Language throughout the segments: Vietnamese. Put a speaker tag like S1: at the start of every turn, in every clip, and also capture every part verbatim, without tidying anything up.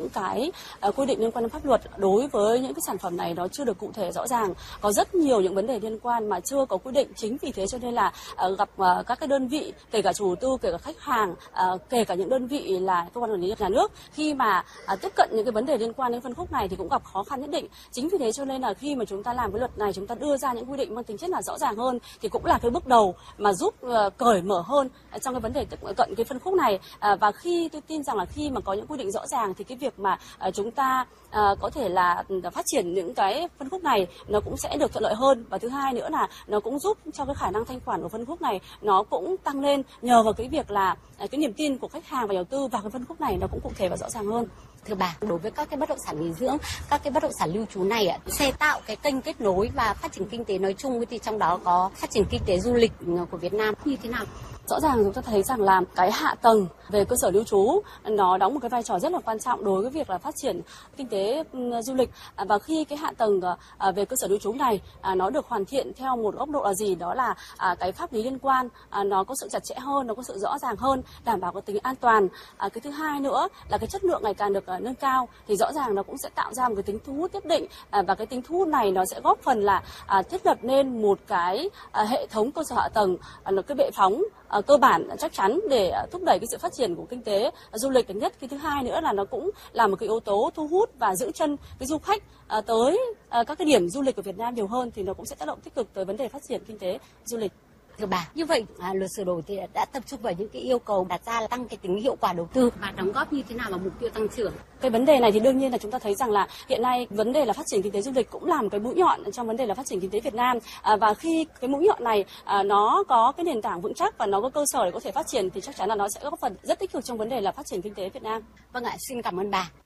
S1: cái uh, quy định liên quan đến pháp luật đối với những cái sản phẩm này nó chưa được cụ thể rõ ràng, có rất nhiều những vấn đề liên quan mà chưa có quy định. Chính vì thế cho nên là uh, gặp uh, các cái đơn vị, kể cả chủ đầu tư, kể cả khách hàng, uh, kể cả những đơn vị là cơ quan quản lý nhà nước, khi mà uh, tiếp cận những cái vấn đề liên quan đến phân khúc này thì cũng gặp khó khăn nhất định. Chính vì thế cho nên là khi mà chúng ta làm cái luật này, chúng ta đưa ra những quy định mang tính chất là rõ ràng hơn thì cũng là cái bước đầu mà giúp uh, cởi mở hơn trong cái vấn đề tiếp cận cái phân khúc này. Uh, và khi tôi tin rằng là khi mà có những quy định rõ ràng thì cái việc mà uh, chúng ta uh, có thể là uh, phát triển những cái phân khúc này nó cũng sẽ được thuận lợi hơn. Và thứ hai nữa là nó cũng giúp cho cái khả năng thanh khoản của phân khúc này nó cũng tăng lên nhờ vào cái việc là uh, cái niềm tin của khách hàng và nhà đầu tư vào cái phân khúc này nó cũng cụ thể và rõ ràng hơn.
S2: Thưa bà, đối với các cái bất động sản nghỉ dưỡng, các cái bất động sản lưu trú này ạ, sẽ tạo cái kênh kết nối và phát triển kinh tế nói chung, thì trong đó có phát triển kinh tế du lịch của Việt Nam như thế nào?
S1: Rõ ràng chúng ta thấy rằng là cái hạ tầng về cơ sở lưu trú nó đóng một cái vai trò rất là quan trọng đối với việc là phát triển kinh tế du lịch. Và khi cái hạ tầng về cơ sở lưu trú này nó được hoàn thiện theo một góc độ là gì, đó là cái pháp lý liên quan nó có sự chặt chẽ hơn, nó có sự rõ ràng hơn, đảm bảo cái tính an toàn. Cái thứ hai nữa là cái chất lượng ngày càng được nâng cao thì rõ ràng nó cũng sẽ tạo ra một cái tính thu hút nhất định, và cái tính thu hút này nó sẽ góp phần là thiết lập nên một cái hệ thống cơ sở hạ tầng, là cái bệ phóng Uh, cơ bản chắc chắn để uh, thúc đẩy cái sự phát triển của kinh tế uh, du lịch thứ nhất. Cái thứ hai nữa là nó cũng là một cái yếu tố thu hút và giữ chân cái du khách uh, tới uh, các cái điểm du lịch của Việt Nam nhiều hơn, thì nó cũng sẽ tác động tích cực tới vấn đề phát triển kinh tế du lịch.
S2: Thưa bà, như vậy à, luật sửa đổi thì đã tập trung vào những cái yêu cầu đặt ra là tăng cái tính hiệu quả đầu tư và đóng góp như thế nào vào mục tiêu tăng trưởng.
S1: Cái vấn đề này thì đương nhiên là chúng ta thấy rằng là hiện nay vấn đề là phát triển kinh tế du lịch cũng là một cái mũi nhọn trong vấn đề là phát triển kinh tế Việt Nam, à, và khi cái mũi nhọn này à, nó có cái nền tảng vững chắc và nó có cơ sở để có thể phát triển thì chắc chắn là nó sẽ góp phần rất tích cực trong vấn đề là phát triển kinh tế Việt Nam.
S2: Vâng ạ, xin cảm ơn bà.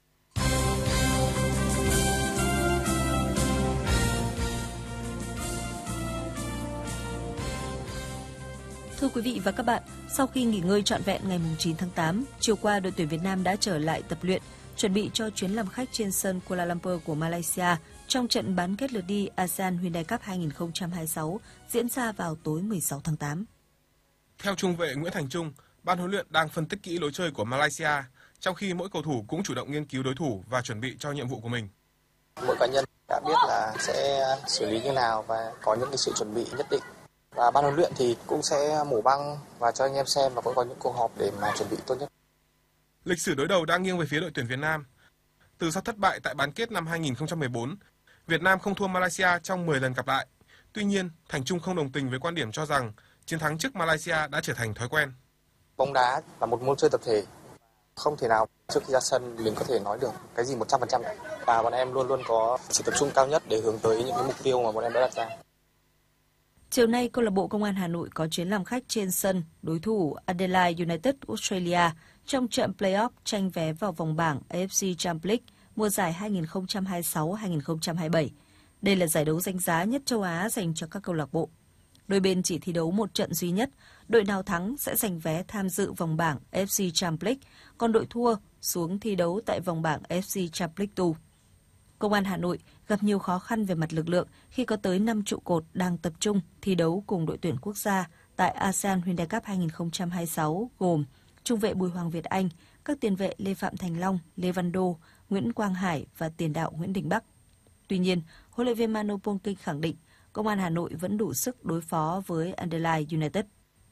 S3: Thưa quý vị và các bạn, sau khi nghỉ ngơi trọn vẹn ngày chín tháng tám, chiều qua đội tuyển Việt Nam đã trở lại tập luyện, chuẩn bị cho chuyến làm khách trên sân Kuala Lumpur của Malaysia trong trận bán kết lượt đi ASEAN Hyundai Cup hai không hai sáu diễn ra vào tối mười sáu tháng tám.
S4: Theo trung vệ Nguyễn Thành Trung, ban huấn luyện đang phân tích kỹ lối chơi của Malaysia, trong khi mỗi cầu thủ cũng chủ động nghiên cứu đối thủ và chuẩn bị cho nhiệm vụ của mình.
S5: Mỗi cá nhân đã biết là sẽ xử lý như nào và có những cái sự chuẩn bị nhất định. Và ban huấn luyện thì cũng sẽ mổ băng và cho anh em xem và cũng có những cuộc họp để mà chuẩn bị tốt nhất.
S4: Lịch sử đối đầu đang nghiêng về phía đội tuyển Việt Nam. Từ sau thất bại tại bán kết năm hai không một bốn, Việt Nam không thua Malaysia trong mười lần gặp lại. Tuy nhiên, Thành Trung không đồng tình với quan điểm cho rằng chiến thắng trước Malaysia đã trở thành thói quen.
S5: Bóng đá là một môn chơi tập thể. Không thể nào trước khi ra sân mình có thể nói được cái gì một trăm phần trăm. Và bọn em luôn luôn có sự tập trung cao nhất để hướng tới những cái mục tiêu mà bọn em đã đặt ra.
S3: Chiều nay, câu lạc bộ Công an Hà Nội có chuyến làm khách trên sân đối thủ Adelaide United Australia trong trận play-off tranh vé vào vòng bảng a ép xê Champions League mùa giải hai không hai sáu hai không hai bảy. Đây là giải đấu danh giá nhất châu Á dành cho các câu lạc bộ. Đôi bên chỉ thi đấu một trận duy nhất, đội nào thắng sẽ giành vé tham dự vòng bảng a ép xê Champions League, còn đội thua xuống thi đấu tại vòng bảng a ép xê Champions League hai. Công an Hà Nội gặp nhiều khó khăn về mặt lực lượng khi có tới năm trụ cột đang tập trung thi đấu cùng đội tuyển quốc gia tại ASEAN Hyundai Cup hai không hai sáu gồm trung vệ Bùi Hoàng Việt Anh, các tiền vệ Lê Phạm Thành Long, Lê Văn Đô, Nguyễn Quang Hải và tiền đạo Nguyễn Đình Bắc. Tuy nhiên, huấn luyện viên Manu Polking khẳng định Công an Hà Nội vẫn đủ sức đối phó với Adelaide United.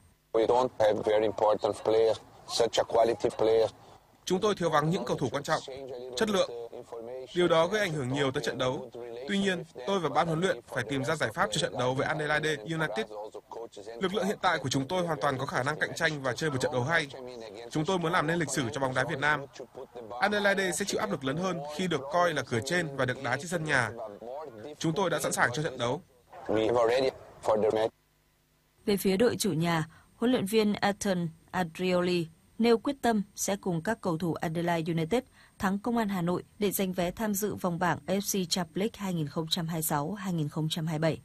S4: Chúng tôi thiếu vắng những cầu thủ quan trọng, chất lượng. Điều đó gây ảnh hưởng nhiều tới trận đấu. Tuy nhiên, tôi và ban huấn luyện phải tìm ra giải pháp cho trận đấu với Adelaide United. Lực lượng hiện tại của chúng tôi hoàn toàn có khả năng cạnh tranh và chơi một trận đấu hay. Chúng tôi muốn làm nên lịch sử cho bóng đá Việt Nam. Adelaide sẽ chịu áp lực lớn hơn khi được coi là cửa trên và được đá trên sân nhà. Chúng tôi đã sẵn sàng cho trận đấu.
S3: Về phía đội chủ nhà, huấn luyện viên Ethan Adrioli nêu quyết tâm sẽ cùng các cầu thủ Adelaide United thắng Công an Hà Nội để giành vé tham dự vòng bảng a ép xê Champions League hai không hai sáu hai không hai bảy.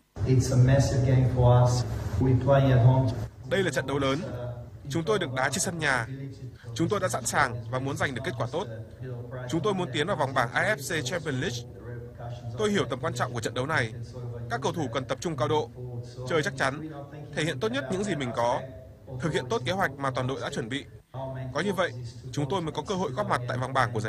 S4: Đây là trận đấu lớn. Chúng tôi được đá trên sân nhà. Chúng tôi đã sẵn sàng và muốn giành được kết quả tốt. Chúng tôi muốn tiến vào vòng bảng a ép xê Champions League. Tôi hiểu tầm quan trọng của trận đấu này. Các cầu thủ cần tập trung cao độ, chơi chắc chắn, thể hiện tốt nhất những gì mình có, thực hiện tốt kế hoạch mà toàn đội đã chuẩn bị. Có như vậy, chúng tôi mới có cơ hội góp mặt tại vòng bảng của giải